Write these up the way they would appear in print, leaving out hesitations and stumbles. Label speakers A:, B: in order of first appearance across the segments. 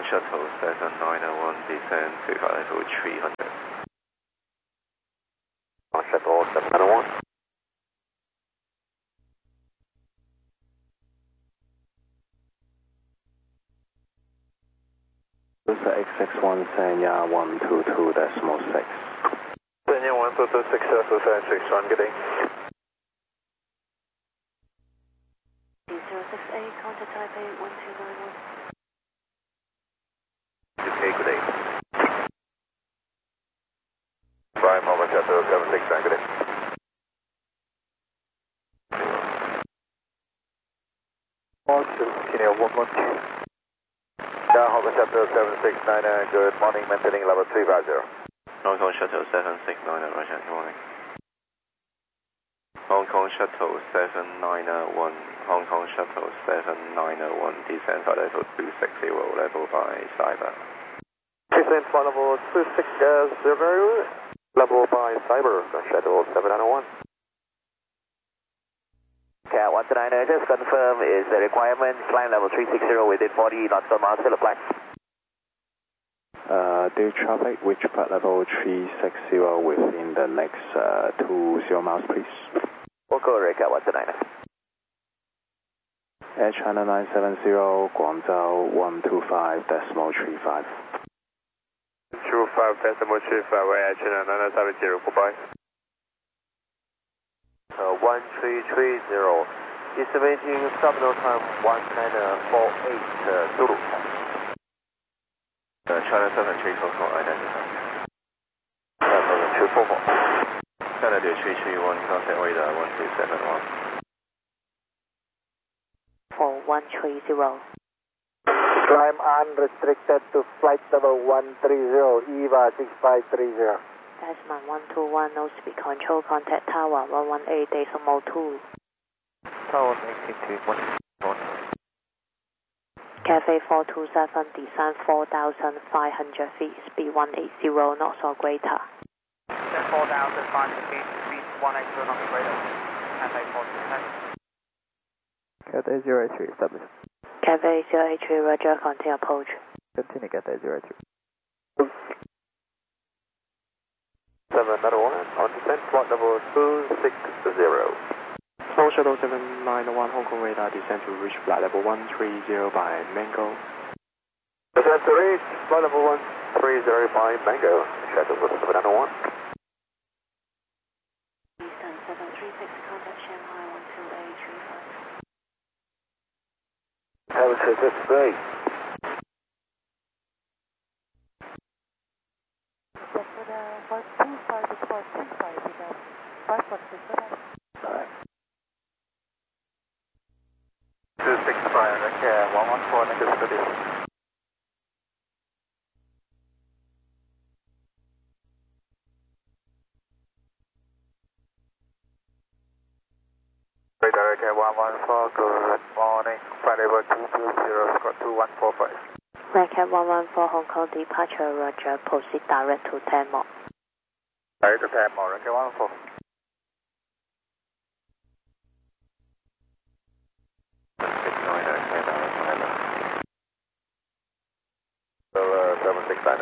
A: Shuttle 7901 descend to level 300.
B: Shuttle 7901. XX1 Sanya 122.6.
C: Sanya 122.6, Shuttle 761, good day.
D: 068, contact Taipei 1291.
A: UK, good day.
C: Prime Mobile Shuttle 769, good day. Kenya 112. Yeah, Hong Kong Shuttle 769, good morning, maintaining level 350.
A: Hong Kong Shuttle 769, Roger, good morning. Hong Kong Shuttle 791, Hong Kong Shuttle 7901, descend for level 260, level by cyber.
C: Descent for level 260, level by cyber, Shuttle 7901.
B: Cat 129, just confirm is the requirement, climb level 360 within 40 knots per mile, still apply.
E: Dear traffic, reach flight level 360 within the next 20 miles, please.
B: Correct, Cat 129.
E: Air China 970, Guangzhou 125.35.
C: 25.35, Air China 970, goodbye. 1330, estimating terminal time 1948 Zulu.
A: China 7344, identify.
C: 7344.
A: Canada 331, contact radar 1271.
D: 4130.
C: Climb unrestricted to flight level 130, EVA 6530.
D: Desmond 121, no speed control, contact Tower 118.2.
C: Tower 182,
D: Cafe 427, descend 4,500 feet, speed 180 knots or greater.
F: Descend 4,500 feet, speed 180 knots or greater. Cafe 427.
C: Cathay 083, establish.
D: Cafe 083, Roger, continue approach.
C: Continue Cathay 083. 791, on descent, flight level 260.
E: Small Shuttle 791, Hong Kong radar descend to reach flight level 130 by Mango.
C: Descent to reach flight level 130 by Mango, Shuttle 791.
D: Eastern 736, contact Shanghai 12835.
C: Hemisphere, this great. Alright. 265, okay, 114, negative study. Radar, okay, 114, good morning, flight level 220, squad 2145.
D: Redcat 114, Hong Kong departure, Roger, proceed direct to 10 more.
C: Direct to 10 more, okay, 114. 769.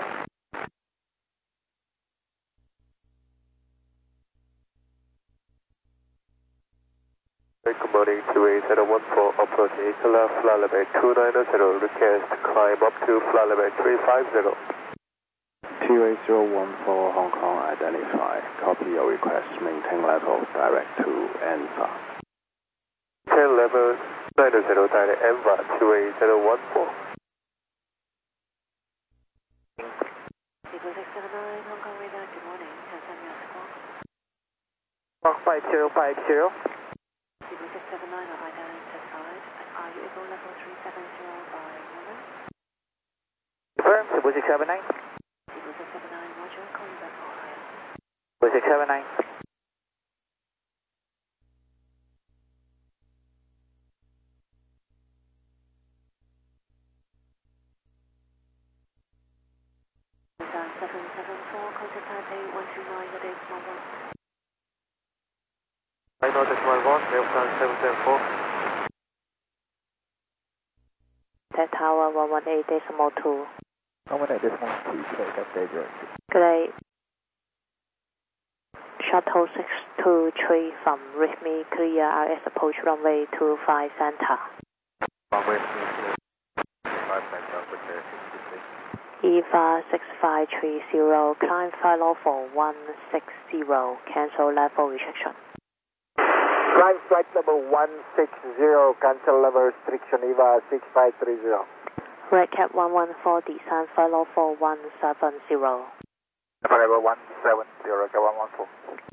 C: Good morning, 28014, approaching left, flight level 290, request to climb up to flight level 350.
E: 28014 Hong Kong, identify. Copy your request, maintain level, direct to ANVA.
C: 10 level 90, direct ANVA 28014.
D: 679, Hong Kong radar, good morning, Tanzania squawk.
F: Squawk 5050.
D: 679 are identified. Are you able level 370 by moment?
F: Confirm, 679.
D: 679, Roger, calling back for higher.
F: 679.
D: Nissan 774, contact Taipei 129, good day, small one.
C: I know this one, Delta 774.
D: Tech Tower 118.2.
G: 118.2, today, update your
D: Good day. Shuttle 623 from Rhythmic clear RS approach runway 25 center.
A: Runway 25 center, good day, 66.
D: EVA 6530, climb flight level 160, cancel level restriction.
G: Climb flight level 160, cancel level restriction, EVA 6530.
D: Red Cap 114, descend flight level 170.
G: Level 170, Cat 114.